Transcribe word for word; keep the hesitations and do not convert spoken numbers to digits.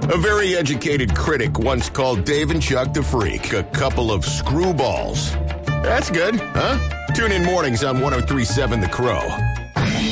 A very educated critic once called Dave and Chuck the Freak a couple of screwballs. That's good, huh? Tune in mornings on one oh three point seven The Crow.